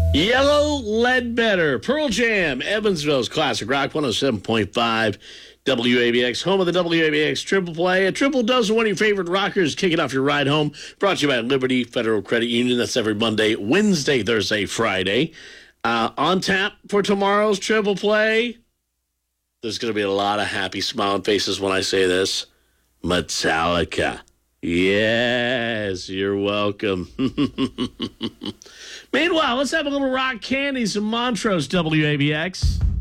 Yellow Ledbetter, Pearl Jam, Evansville's Classic Rock 107.5 WABX, home of the WABX Triple Play. A triple dozen of one of your favorite rockers kicking off your ride home. Brought to you by Liberty Federal Credit Union. That's every Monday, Wednesday, Thursday, Friday. On tap for tomorrow's Triple Play. There's going to be a lot of happy smiling faces when I say this. Metallica. Yes, you're welcome. Meanwhile, let's have a little rock candy, some Montrose WABX.